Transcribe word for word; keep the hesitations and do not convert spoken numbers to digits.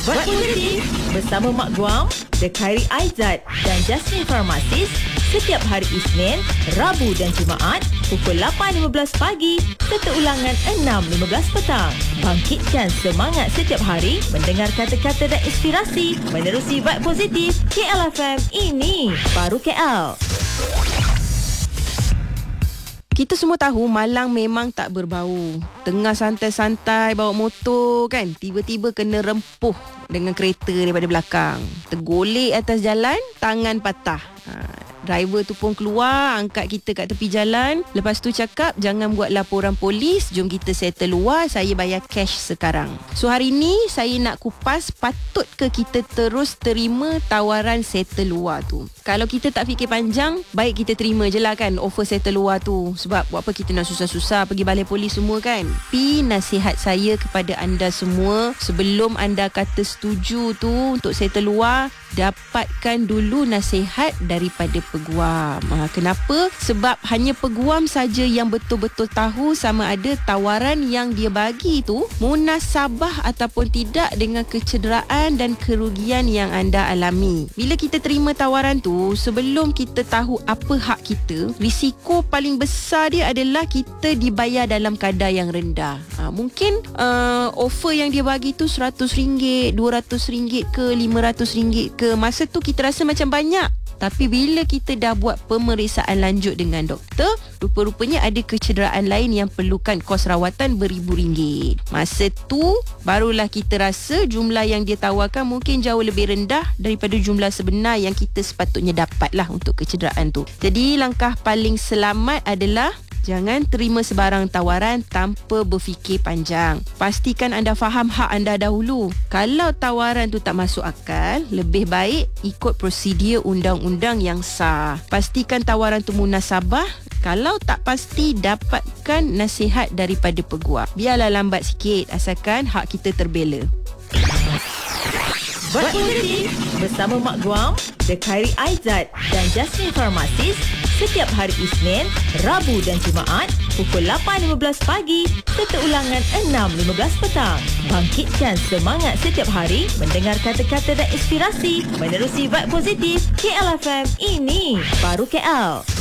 Buat Positif bersama Mak Guam, The Khairi Aizat dan Jasmine Pharmacist setiap hari Isnin, Rabu dan Jumaat pukul lapan lima belas pagi serta ulangan enam lima belas petang. Bangkitkan semangat setiap hari mendengar kata-kata dan inspirasi menerusi Vibe Positif K L F M. Ini baru K L. Kita semua tahu Malang memang tak berbau. Tengah santai-santai bawa motor kan, tiba-tiba kena rempuh dengan kereta daripada belakang. Tergolek atas jalan, tangan patah. Ha, driver tu pun keluar, angkat kita kat tepi jalan. Lepas tu cakap, jangan buat laporan polis, jom kita settle luar, saya bayar cash sekarang. So hari ni saya nak kupas, patut ke kita terus terima tawaran settle luar tu? Kalau kita tak fikir panjang, baik kita terima je lah kan offer settle luar tu. Sebab buat apa kita nak susah-susah pergi balai polis semua kan? Tapi nasihat saya kepada anda semua, sebelum anda kata setuju tu untuk settle luar, dapatkan dulu nasihat daripada peguam. Ha, kenapa? Sebab hanya peguam saja yang betul-betul tahu sama ada tawaran yang dia bagi tu munasabah ataupun tidak dengan kecederaan dan kerugian yang anda alami. Bila kita terima tawaran tu, sebelum kita tahu apa hak kita, risiko paling besar dia adalah kita dibayar dalam kadar yang rendah. Ha, mungkin uh, offer yang dia bagi tu seratus ringgit, dua ratus ringgit ke, lima ratus ringgit ke. Masa tu kita rasa macam banyak. Tapi bila kita dah buat pemeriksaan lanjut dengan doktor, rupa-rupanya ada kecederaan lain yang perlukan kos rawatan beribu ringgit. Masa tu barulah kita rasa jumlah yang dia tawarkan mungkin jauh lebih rendah daripada jumlah sebenar yang kita sepatutnya dapat lah untuk kecederaan tu. Jadi langkah paling selamat adalah jangan terima sebarang tawaran tanpa berfikir panjang. Pastikan anda faham hak anda dahulu. Kalau tawaran tu tak masuk akal, lebih baik ikut prosedur undang-undang yang sah. Pastikan tawaran tu munasabah. Kalau tak pasti, dapatkan nasihat daripada peguam. Biarlah lambat sikit, asalkan hak kita terbela. Buat Positif bersama Mak Guam, The Khairi Aizat dan Jasmine Pharmacist setiap hari Isnin, Rabu dan Jumaat pukul lapan lima belas pagi serta ulangan enam lima belas petang. Bangkitkan semangat setiap hari mendengar kata-kata dan inspirasi menerusi Vibe Positif K L F M. Ini baru K L.